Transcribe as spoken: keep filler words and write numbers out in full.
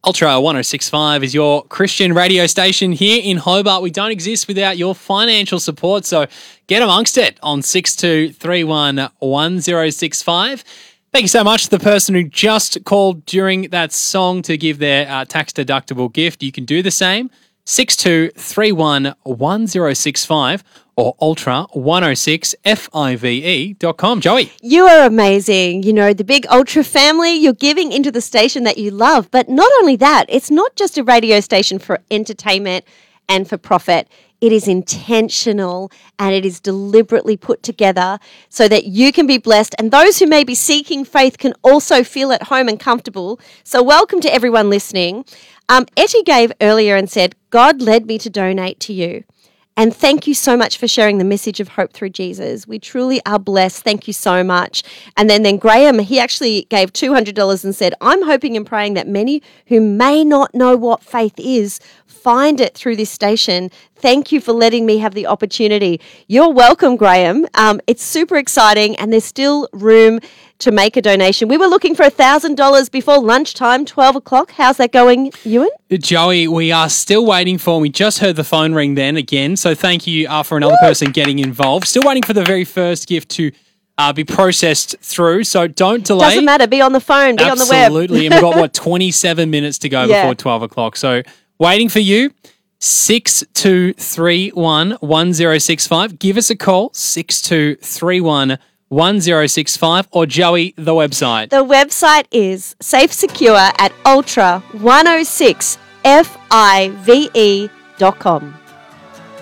Ultra one oh six point five is your Christian radio station here in Hobart. We don't exist without your financial support, so get amongst it on six two three one one oh six five. Thank you so much to the person who just called during that song to give their uh, tax-deductible gift. You can do the same, six two three one one oh six five or ultra one oh six five dot com. Joey. You are amazing. You know, the big Ultra family, you're giving into the station that you love. But not only that, it's not just a radio station for entertainment and for profit. It is intentional and it is deliberately put together so that you can be blessed and those who may be seeking faith can also feel at home and comfortable. So welcome to everyone listening. Um, Etty gave earlier and said, God led me to donate to you. And thank you so much for sharing the message of hope through Jesus. We truly are blessed. Thank you so much. And then, then Graham, he actually gave two hundred dollars and said, I'm hoping and praying that many who may not know what faith is find it through this station. Thank you for letting me have the opportunity. You're welcome, Graham. Um, it's super exciting and there's still room to make a donation. We were looking for one thousand dollars before lunchtime, twelve o'clock. How's that going, Ewan? Joey, we are still waiting for, we just heard the phone ring then again, so thank you uh, for another Woo! person getting involved. Still waiting for the very first gift to uh, be processed through, so don't delay. Doesn't matter. Be on the phone. Be Absolutely. on the web. Absolutely. And we've got, what, twenty-seven minutes to go Yeah. before twelve o'clock. So waiting for you. six two three one one oh six five. Give us a call, six two three one one oh six five, or Joey, the website. The website is safe secure at ultra one oh six five dot com.